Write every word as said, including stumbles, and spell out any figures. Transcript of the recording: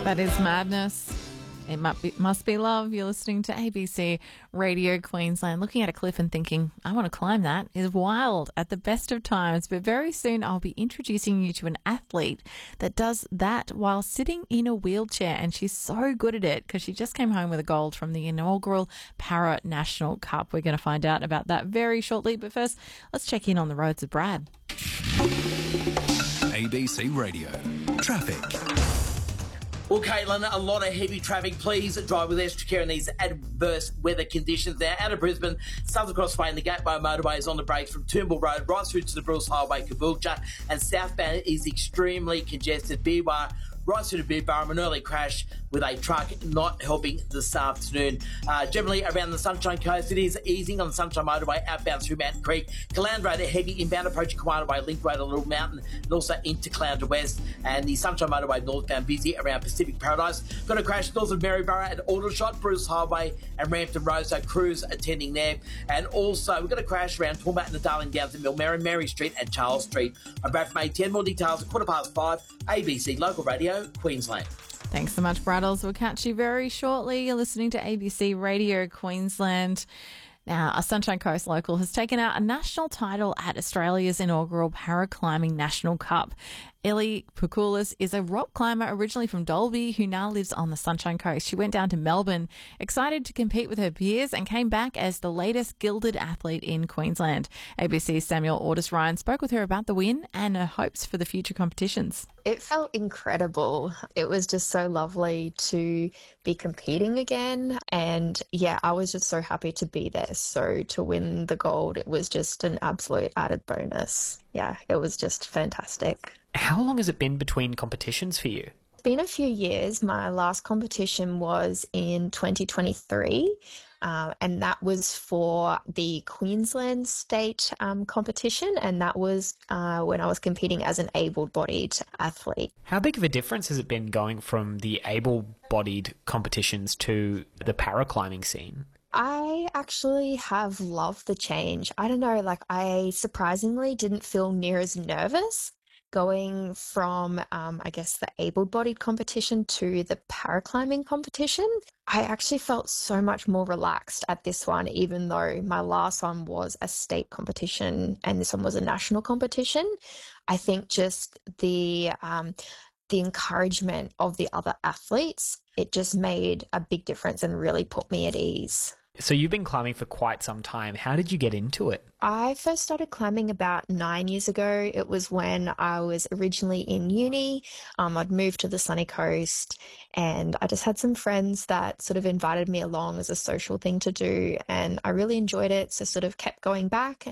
That is madness. It must be, must be love. You're listening to A B C Radio Queensland. Looking at a cliff and thinking, I want to climb that is wild at the best of times. But very soon I'll be introducing you to an athlete that does that while sitting in a wheelchair. And she's so good at it because she just came home with a gold from the inaugural Para National Cup. We're going to find out about that very shortly. But first, let's check in on the roads with Brad. A B C Radio Traffic. Well, Caitlin, a lot of heavy traffic. Please drive with extra care in these adverse weather conditions. Now, out of Brisbane, Southern Crossway and the Gateway Motorway is on the brakes from Toombul Road right through to the Bruce Highway, Caboolture, and southbound is extremely congested. Beerwah right through to Beerwah, an early crash with a truck not helping this afternoon. Uh, generally, around the Sunshine Coast, it is easing on the Sunshine Motorway outbound through Mountain Creek. Caloundra Road, a heavy inbound approaching Kiwana Way, Link Road, a Little Mountain, and also into Caloundra West. And the Sunshine Motorway northbound busy around Pacific Paradise. Got a crash north of Maryborough at Aldershot, Bruce Highway, and Rampton Road, so crews attending there. And also, we've got a crash around Toowoomba and the Darling Downs in Millmerran, Mary Street and Charles Street. I'm Brad from A ten. More details at quarter past five. A B C Local Radio, Queensland. Thanks so much, Braddles. We'll catch you very shortly. You're listening to A B C Radio Queensland. Now, a Sunshine Coast local has taken out a national title at Australia's inaugural Paraclimbing National Cup. Ellie Pukulis is a rock climber originally from Dalby who now lives on the Sunshine Coast. She went down to Melbourne, excited to compete with her peers, and came back as the latest gilded athlete in Queensland. A B C's Samuel Ordis Ryan spoke with her about the win and her hopes for the future competitions. It felt incredible. It was just so lovely to be competing again. And yeah, I was just so happy to be there. So to win the gold, it was just an absolute added bonus. Yeah, it was just fantastic. How long has it been between competitions for you? It's been a few years. My last competition was in twenty twenty-three, uh, and that was for the Queensland State um, competition, and that was uh, when I was competing as an able-bodied athlete. How big of a difference has it been going from the able-bodied competitions to the paraclimbing scene? I actually have loved the change. I don't know, like I surprisingly didn't feel near as nervous going from, um, I guess, the able-bodied competition to the paraclimbing competition. I actually felt so much more relaxed at this one, even though my last one was a state competition and this one was a national competition. I think just the um, the encouragement of the other athletes, it just made a big difference and really put me at ease. So you've been climbing for quite some time. How did you get into it? I first started climbing about nine years ago. It was when I was originally in uni. Um, I'd moved to the sunny coast and I just had some friends that sort of invited me along as a social thing to do, and I really enjoyed it, so sort of kept going back.